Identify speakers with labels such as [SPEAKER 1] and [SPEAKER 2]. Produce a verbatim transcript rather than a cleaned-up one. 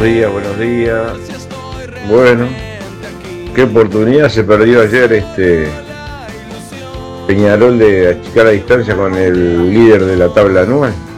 [SPEAKER 1] días, buenos días. Bueno, qué oportunidad se perdió ayer este Peñarol de achicar la distancia con el líder de la tabla anual.